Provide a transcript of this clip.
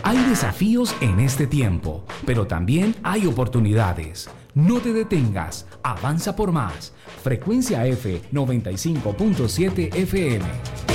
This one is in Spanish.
Hay desafíos en este tiempo, pero también hay oportunidades. No te detengas, avanza por más. Frecuencia F 95.7 FM.